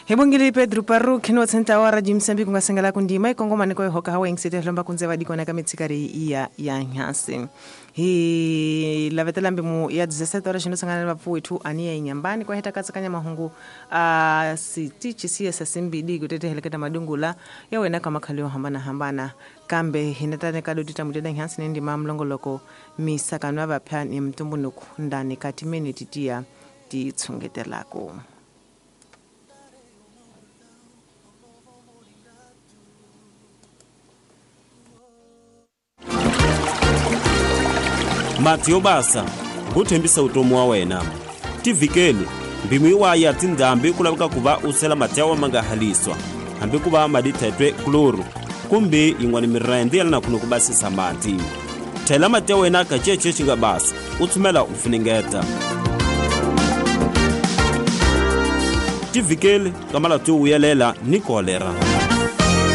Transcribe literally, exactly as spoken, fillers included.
Hebongile Pedro Parru kino tsenta wa radio Msambi kungasengala kundima ikongoma niko hoka hawa ingsete lomba kunze vadiko na kametsikari ya ya nyasi. Hi lavetela mbimu ya dezesete horas shino sangana bapu itu ania inyambani kwa heta katsakanya mahungu a uh, sitichi siya sasimbidi gutete heleketa madungula ya wena kama kalio hambana hambana kambe hinatane kadodita muteda nyansi nendi mamlongoloko misakano abapya ni mtumbunuku ndani katimeni titia ti tsungetelako. Matio basa nguthembisa utomo wa wena tivikeli mbimwi wa ya tindambi kulabika kuba usela Mateo mangahaliswa hambi kuba madithetwe kloro kumbe ingwani mirende yana kuno kubasi samati thela Mateo wena kacheche chinga basa uthumela ufuningeta tivikeli kamala tu uyelela ni kolera.